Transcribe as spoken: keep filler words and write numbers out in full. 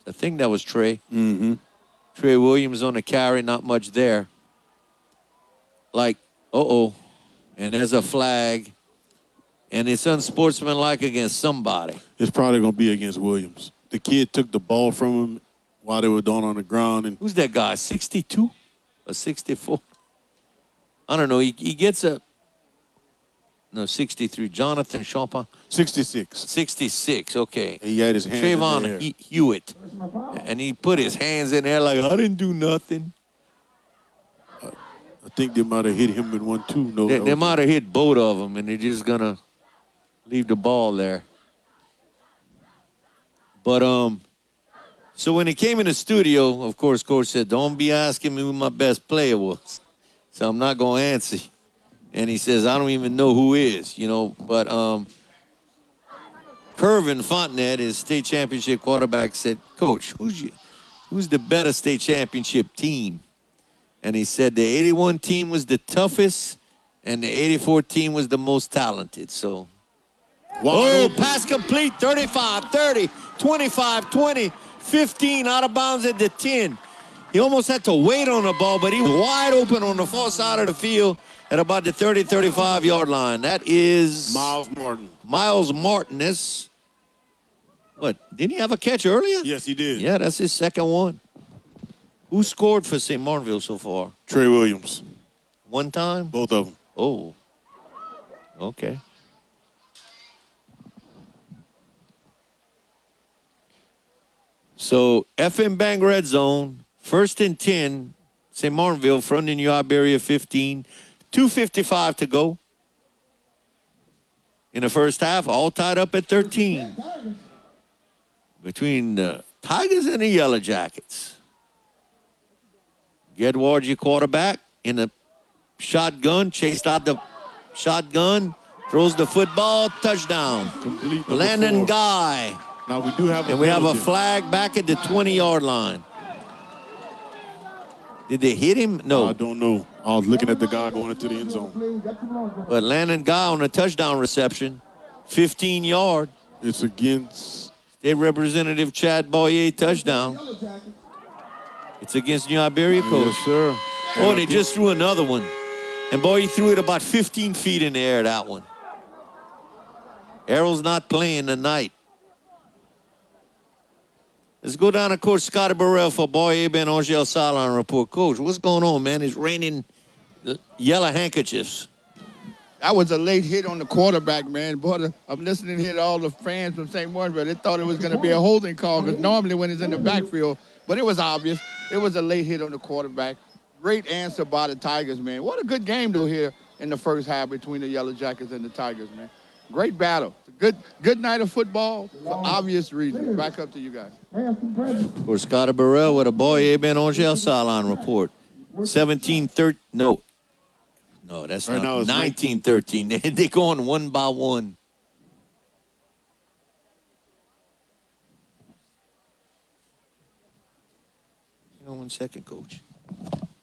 I think that was Trey. Mm-hmm. Trey Williams on the carry, not much there. Like, uh-oh. And there's a flag. And it's unsportsmanlike against somebody. It's probably going to be against Williams. The kid took the ball from him while they were down on the ground. And who's that guy, sixty-two or sixty-four? I don't know. He, he gets a, no, sixty-three. Jonathan Champagne. sixty-six. sixty-six, okay. And he had his hands Trayvon in the air. He- Hewitt. And he put his hands in there like, I didn't do nothing. I think they might have hit him in one, too. No, They, they might have hit both of them, and they're just going to leave the ball there. But, um, so when he came in the studio, of course, Coach said, don't be asking me who my best player was. So I'm not going to answer. And he says, I don't even know who is, you know. But um, Curvin Fontenette, his state championship quarterback, said, Coach, who's, you, who's the better state championship team? And he said the eighty-one team was the toughest, and the eighty-four team was the most talented. So, oh, pass complete, thirty-five thirty, twenty-five twenty, fifteen out of bounds at the ten. He almost had to wait on the ball, but he was wide open on the far side of the field at about the thirty, thirty-five yard line. That is Miles Martin. Miles Martin. This, what, didn't he have a catch earlier? Yes, he did. Yeah, that's his second one. Who scored for Saint Martinville so far? Trey Williams. One time? Both of them. Oh, okay. So, F M Bank Red Zone, first and ten, Saint Martinville, front in your Iberia fifteen, two fifty-five to go. In the first half, all tied up at thirteen. Between the Tigers and the Yellow Jackets. Gedward, your quarterback, in the shotgun, chased out the shotgun, throws the football, touchdown. Complete Landon four. Guy. Now we do have a And we have a penalty. flag back at the twenty yard line. Did they hit him? No. I don't know. I was looking at the guy going into the end zone. But Landon Guy on a touchdown reception, fifteen yard. It's against State Representative Chad Boyer touchdown. It's against New Iberia, Coach. Yes, sir. Oh, they just threw another one. And boy, he threw it about fifteen feet in the air, that one. Errol's not playing tonight. Let's go down to Coach Scotty Burrell for Boyer Ben Angel Salon report. Coach, what's going on, man? It's raining yellow handkerchiefs. That was a late hit on the quarterback, man. Boy, I'm listening here to all the fans from Saint Martinville. They thought it was going to be a holding call because normally when it's in the backfield, but it was obvious. It was a late hit on the quarterback. Great answer by the Tigers, man. What a good game to hear in the first half between the Yellow Jackets and the Tigers, man. Great battle. Good good night of football for obvious reasons. Back up to you guys. For Scotty Burrell with a Boyer Ben Angel Salon report. seventeen thirteen. No. No, that's Right now not. it's nineteen thirteen. They, they going one by one. Hang on one second, Coach.